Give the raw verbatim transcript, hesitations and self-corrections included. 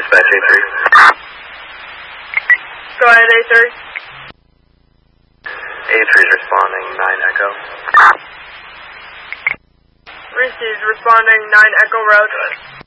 Dispatch A three. Go ahead, A three. A three is responding, nine Echo. Received, responding nine Echo Road.